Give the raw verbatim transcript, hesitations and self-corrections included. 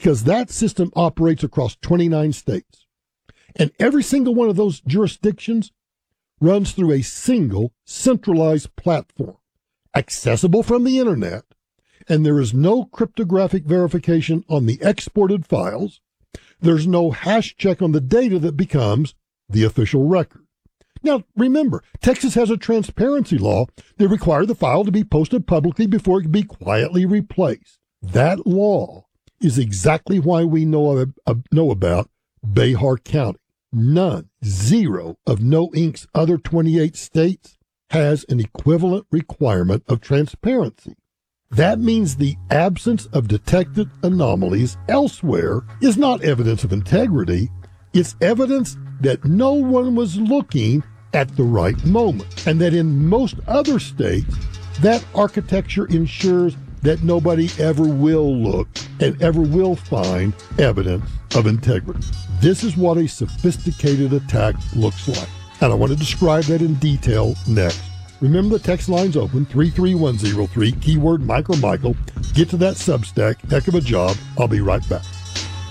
because that system operates across twenty-nine states. And every single one of those jurisdictions runs through a single centralized platform, accessible from the internet, and there is no cryptographic verification on the exported files. There's no hash check on the data that becomes the official record. Now, remember, Texas has a transparency law that requires the file to be posted publicly before it can be quietly replaced. That law is exactly why we know, uh, know about Behar County. None, zero of No Incorporated's other twenty-eight states has an equivalent requirement of transparency. That means the absence of detected anomalies elsewhere is not evidence of integrity. It's evidence that no one was looking at the right moment, and that in most other states, that architecture ensures that nobody ever will look and ever will find evidence of integrity. This is what a sophisticated attack looks like, and I want to describe that in detail next. Remember, the text line's open, three three one zero three, keyword Mike or Michael. Get to that Substack. Heck of a job. I'll be right back.